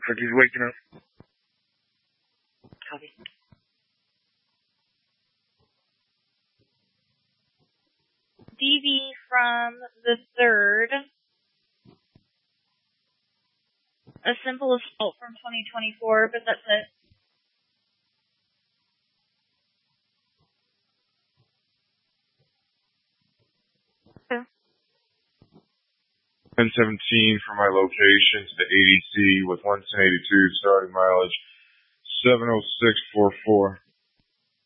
Looks like he's waking up. Copy. DV from the 3rd. A simple assault from 2024, but that's it. Okay. 1017 for my location to the ADC with 182 starting mileage 70644.